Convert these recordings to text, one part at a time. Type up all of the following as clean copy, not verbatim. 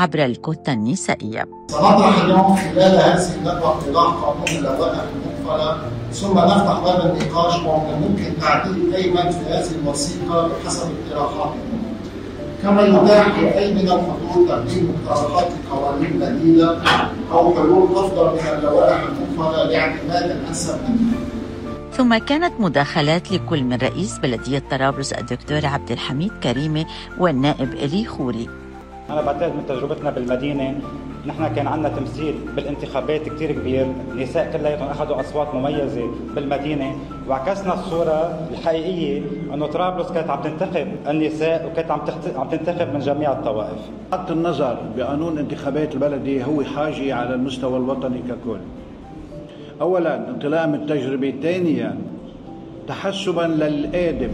عبر الكوتا النسائية. سنطرح اليوم خلال هذه الندوة اقتراح قانون اللوائح المقفلة، ثم نفتح باب النقاش وممكن تعديل أي بند في هذه الوثيقة بحسب اقتراحاتكم، كما يتاح لأي من الحضور تقديم مقترحات لقوانين بديلة أو حلول أفضل من اللوائح المقفلة لاعتماد الأنسب منها. ثم كانت مداخلات لكل من رئيس بلدية طرابلس الدكتور عبد الحميد كريمة والنائب إلي خوري. أنا بعتقد من تجربتنا بالمدينة نحن كان عندنا تمثيل بالانتخابات كتير كبير، النساء كلياتهم أخذوا أصوات مميزة بالمدينة، وعكسنا الصورة الحقيقية أنه طرابلس كانت عم تنتخب النساء وكانت عم تنتخب من جميع الطوائف. حط النظر بقانون انتخابات البلدي هو حاجة على المستوى الوطني ككل. أولاً انطلاقا من التجربة، ثانياً تحسباً للقادم.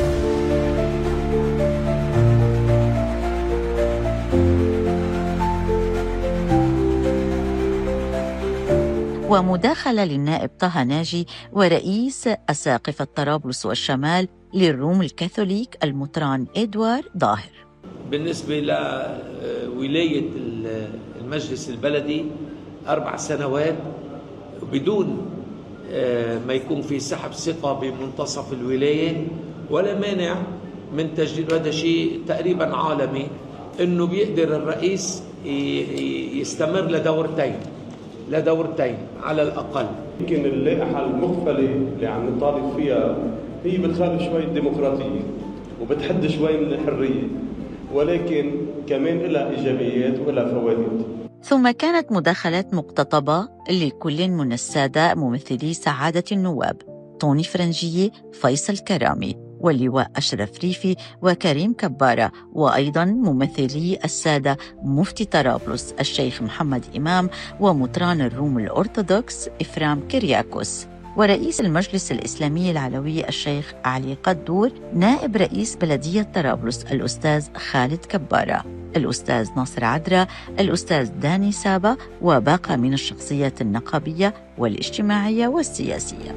ومداخلة للنائب طه ناجي ورئيس أساقفة طرابلس والشمال للروم الكاثوليك المطران إدوار ظاهر. بالنسبة لولاية المجلس البلدي 4 سنوات بدون ما يكون في سحب ثقة بمنتصف الولاية ولا مانع من تجديد. هذا شيء تقريبا عالمي، انه بيقدر الرئيس يستمر لدورتين على الأقل. يمكن اللائحة المقفلة اللي عم نطالب فيها هي بتخالف شوي الديمقراطية وبتحد شوي من الحرية، ولكن كمان لها إيجابيات ولها فوائد. ثم كانت مداخلات مقتطبة لكل من السادة ممثلي سعادة النواب طوني فرنجية، فيصل كرامي، واللواء أشرف ريفي وكريم كبارة، وأيضاً ممثلي السادة مفتي طرابلس الشيخ محمد إمام ومطران الروم الأرثوذكس إفرام كيرياكوس، ورئيس المجلس الإسلامي العلوي الشيخ علي قدور، نائب رئيس بلدية طرابلس الأستاذ خالد كبارة، الأستاذ ناصر عدرا، الأستاذ داني سابا، وباقة من الشخصيات النقابية والاجتماعية والسياسية.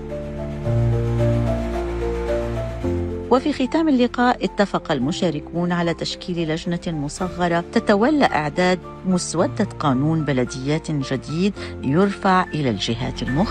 وفي ختام اللقاء اتفق المشاركون على تشكيل لجنة مصغرة تتولى إعداد مسودة قانون بلديات جديد يرفع إلى الجهات المختصة.